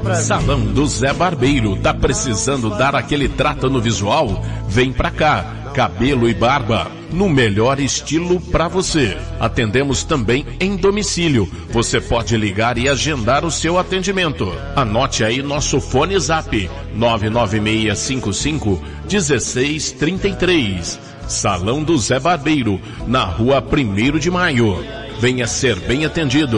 Salão do Zé Barbeiro. Tá precisando dar aquele trato no visual? Vem pra cá. Cabelo e barba no melhor estilo pra você. Atendemos também em domicílio. Você pode ligar e agendar o seu atendimento. Anote aí nosso fone zap 99655-1633. Salão do Zé Barbeiro, na rua 1º de Maio. Venha ser bem atendido.